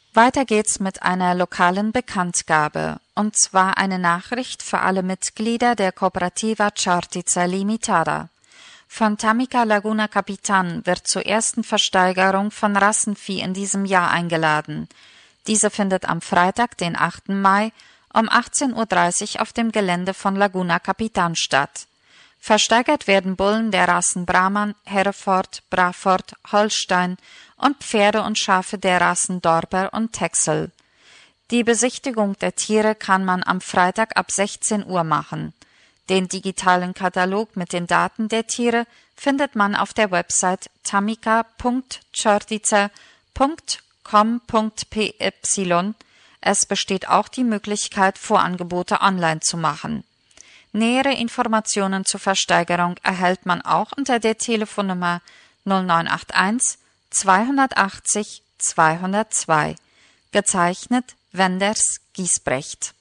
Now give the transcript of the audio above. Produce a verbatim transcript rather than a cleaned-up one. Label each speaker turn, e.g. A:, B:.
A: Weiter geht's mit einer lokalen Bekanntgabe, und zwar eine Nachricht für alle Mitglieder der Cooperativa Čortica Limitada. Von Tamica Laguna Capitan wird zur ersten Versteigerung von Rassenvieh in diesem Jahr eingeladen. Diese findet am Freitag, den achten Mai, um achtzehn Uhr dreißig auf dem Gelände von Laguna Capitan statt. Versteigert werden Bullen der Rassen Brahman, Hereford, Braford, Holstein und Pferde und Schafe der Rassen Dorper und Texel. Die Besichtigung der Tiere kann man am Freitag ab sechzehn Uhr machen. Den digitalen Katalog mit den Daten der Tiere findet man auf der Website tamica punkt čortica punkt com punkt p y. Es besteht auch die Möglichkeit, Vorangebote online zu machen. Nähere Informationen zur Versteigerung erhält man auch unter der Telefonnummer null neun acht eins zweihundertachtzig zweihundertzwei. Gezeichnet Wenders Giesbrecht.